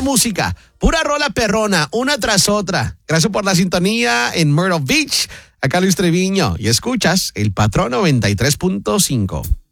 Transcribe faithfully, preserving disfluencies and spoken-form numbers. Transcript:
música, pura rola perrona, una tras otra. Gracias por la sintonía en Myrtle Beach. Acá Luis Treviño y escuchas El Patrón noventa y tres punto cinco.